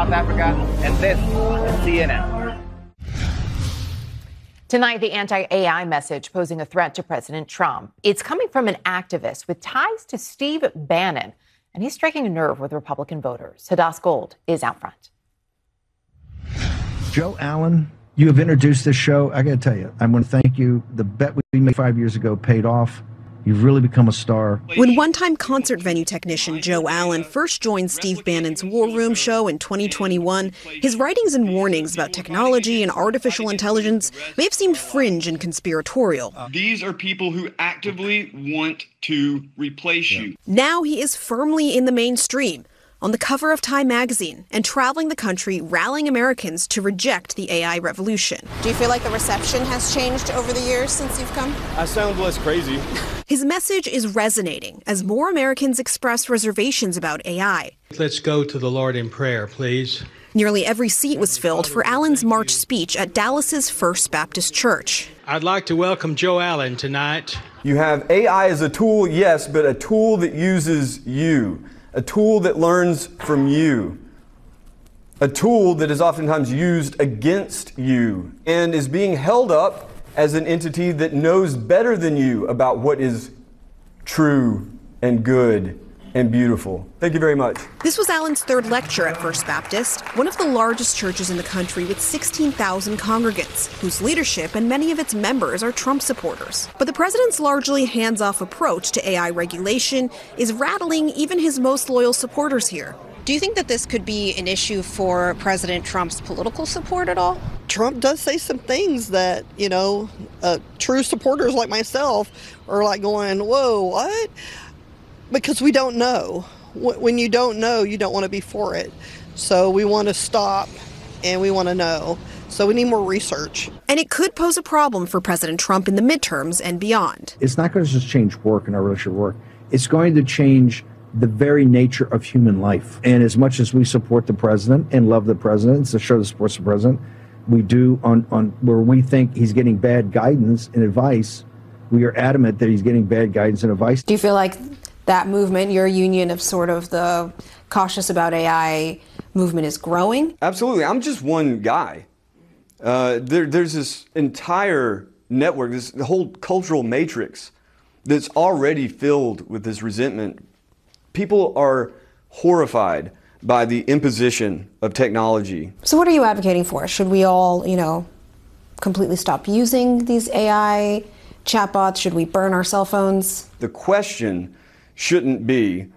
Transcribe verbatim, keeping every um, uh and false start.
South Africa, and this is C N N. Tonight, the anti-A I message posing a threat to President Trump. It's coming from an activist with ties to Steve Bannon, and he's striking a nerve with Republican voters. Hadass Gold is out front. Joe Allen, you have introduced this show. I got to tell you, I want to thank you. The bet we made five years ago paid off. You've really become a star. When one-time concert venue technician Joe Allen first joined Steve Bannon's War Room show in twenty twenty-one, his writings and warnings about technology and artificial intelligence may have seemed fringe and conspiratorial. These are people who actively want to replace you. Now he is firmly in the mainstream, on the cover of Time magazine, and traveling the country rallying Americans to reject the A I revolution. Do you feel like the reception has changed over the years since you've come? I sound less crazy. His message is resonating as more Americans express reservations about A I. Let's go to the Lord in prayer, please. Nearly every seat was filled for Allen's March speech at Dallas's First Baptist Church. I'd like to welcome Joe Allen tonight. You have A I as a tool, yes, but a tool that uses you. A tool that learns from you. A tool that is oftentimes used against you and is being held up as an entity that knows better than you about what is true and good and beautiful. Thank you very much. This was Allen's third lecture at First Baptist, one of the largest churches in the country with sixteen thousand congregants, whose leadership and many of its members are Trump supporters. But the president's largely hands-off approach to A I regulation is rattling even his most loyal supporters here. Do you think that this could be an issue for President Trump's political support at all? Trump does say some things that, you know, uh, true supporters like myself are like going, whoa, what? Because we don't know. When you don't know, you don't want to be for it. So we want to stop and we want to know. So we need more research. And it could pose a problem for President Trump in the midterms and beyond. It's not going to just change work and our relationship work. It's going to change the very nature of human life. And as much as we support the president and love the president, it's a show that supports the president, we do on, on where we think he's getting bad guidance and advice, we are adamant that he's getting bad guidance and advice. Do you feel like that movement, your union of sort of the cautious about A I movement, is growing? Absolutely. I'm just one guy. Uh, there, there's this entire network, this the whole cultural matrix that's already filled with this resentment. People are horrified by the imposition of technology. So what are you advocating for? Should we all, you know, completely stop using these A I chatbots? Should we burn our cell phones? The question shouldn't be